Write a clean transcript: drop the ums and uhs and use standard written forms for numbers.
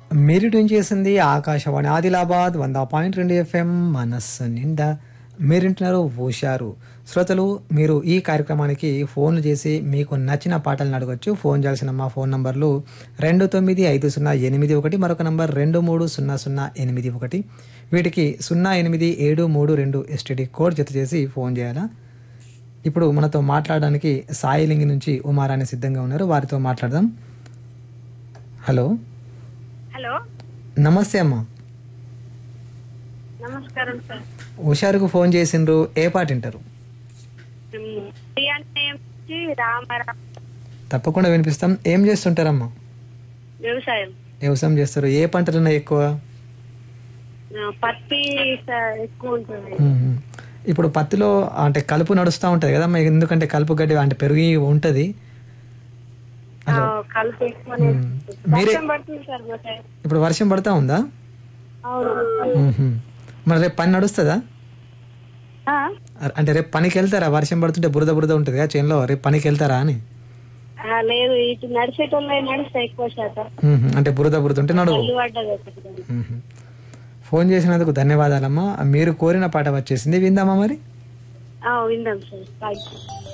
మీరు ట్యూన్ చేసింది ఆకాశవాణి ఆదిలాబాద్ 100.2 FM మనస్సు నిండా. మీరింటున్నారు హుషారు. శ్రోతలు, మీరు ఈ కార్యక్రమానికి ఫోన్లు చేసి మీకు నచ్చిన పాటలను అడగొచ్చు. ఫోన్ చేయాల్సిన మా ఫోన్ నంబర్లు 295081, మరొక నంబర్ 230081. వీటికి 08732 STD కోడ్ జత చేసి ఫోన్ చేయాలా. ఇప్పుడు మనతో మాట్లాడడానికి సాయిలింగి నుంచి ఉమారాణి సిద్ధంగా ఉన్నారు. వారితో మాట్లాడదాం. హలో. హలో, నమస్తే అమ్మా. నమస్కారం సార్. హుషారుకు ఫోన్ చేసిండ్రు. ఏ పాట వింటారు? రామారావు. తప్పకుండా వినిపిస్తాం. ఏం చేస్తుంటారమ్మా? వ్యవసాయం. వ్యవసాయం చేస్తారు. ఏ పంటలు ఉన్నాయి ఎక్కువ? పత్తి ఎక్కువ ఉంటుంది. ఇప్పుడు పత్తిలో అంటే కలుపు నడుస్తూ ఉంటుంది కదమ్మా, ఎందుకంటే కలుపు గడ్డి అంటే పెరిగి ఉంటుంది. కలుపు ఎక్కువ మీరే పడుతుంది సార్. ఇప్పుడు వర్షం పడతా ఉందా? అవును. మరి రేపు పని నడుస్తుందా? అంటే రేపు పనికి వెళ్తారా? వర్షం పడుతుంటే బురద బురద ఉంటుంది కదా చేనులో, రేపు పనికి వెళ్తారా అని? లేదు, ఇటు నడిచేటోళ్ళు నడుస్తాయి ఎక్కువ శాతం. అంటే బురద బురద ఉంటే నడువు. ఫోన్ చేసినందుకు ధన్యవాదాలమ్మా. మీరు కోరిన పాట వచ్చేసింది, విందామా మరి? విందాం సార్.